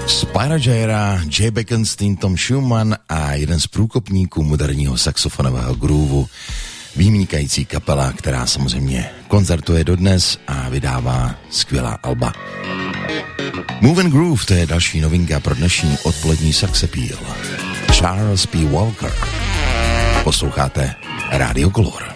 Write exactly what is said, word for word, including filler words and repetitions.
Spyro Gyra, Jay Beckenstein, Tom Schumann a jeden z průkopníků moderního saxofonového groovu, vynikající kapela, která samozřejmě koncertuje dodnes a vydává skvělá alba. Move and Groove, to je další novinka pro dnešní odpolední Saxappeal. Charles P. Walker. Posloucháte Rádio Color.